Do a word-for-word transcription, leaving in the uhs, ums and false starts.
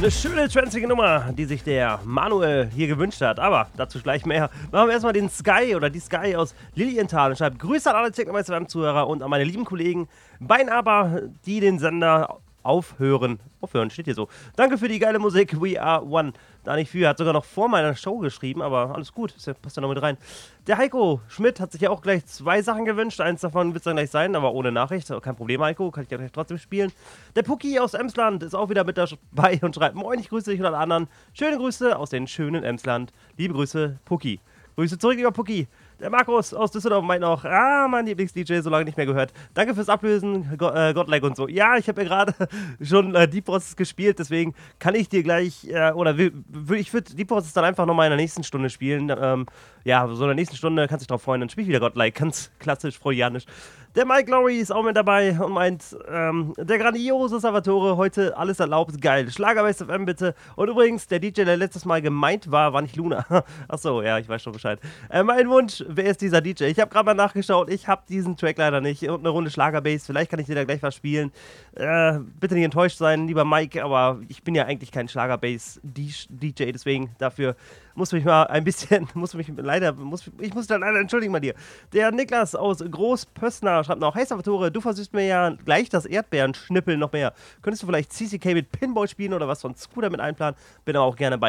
Eine schöne tranzige Nummer, die sich der Manuel hier gewünscht hat. Aber dazu gleich mehr. Machen wir erstmal den Sky oder die Sky aus Lilienthal und schreibt Grüße an alle Technomeister-Zuhörer und an meine lieben Kollegen bei Naba, die den Sender aufhören. Aufhören, steht hier so. Danke für die geile Musik. We are one. Da nicht für. Hat sogar noch vor meiner Show geschrieben, aber alles gut. Das passt ja noch mit rein. Der Heiko Schmidt hat sich ja auch gleich zwei Sachen gewünscht. Eins davon wird es dann gleich sein, aber ohne Nachricht. Kein Problem, Heiko. Kann ich ja gleich trotzdem spielen. Der Pucki aus Emsland ist auch wieder mit dabei und schreibt: Moin, ich grüße dich und alle anderen. Schöne Grüße aus den schönen Emsland. Liebe Grüße, Pucki. Grüße zurück, lieber Pucki. Der Markus aus Düsseldorf meint noch, ah, mein Lieblings-D J, so lange nicht mehr gehört. Danke fürs Ablösen, Go äh, Godlike und so. Ja, ich habe ja gerade schon äh, Deep Process gespielt, deswegen kann ich dir gleich, äh, oder will, will, ich würde Deep Process dann einfach nochmal in der nächsten Stunde spielen. Ähm, ja, so in der nächsten Stunde kannst du dich drauf freuen, dann spiel ich wieder Godlike, ganz klassisch, freudianisch. Der Mike Lowry ist auch mit dabei und meint, ähm, der grandiose Salvatore, heute alles erlaubt, geil. Schlagerbase F M bitte. Und übrigens, der D J, der letztes Mal gemeint war, war nicht Luna. Achso, ja, ich weiß schon Bescheid. Äh, mein Wunsch, wer ist dieser D J? Ich habe gerade mal nachgeschaut, ich habe diesen Track leider nicht. Und eine Runde Schlagerbase, vielleicht kann ich dir da gleich was spielen. Äh, bitte nicht enttäuscht sein, lieber Mike, aber ich bin ja eigentlich kein Schlagerbase-D J, deswegen dafür muss mich mal ein bisschen, muss mich leider, muss, ich muss dann leider entschuldigen bei dir. Der Niklas aus Großpössner schreibt noch, hey Salvatore, du versüßt mir ja gleich das Erdbeeren-Schnippeln noch mehr. Könntest du vielleicht C C K mit Pinball spielen oder was von Scooter mit einplanen? Bin aber auch gerne bei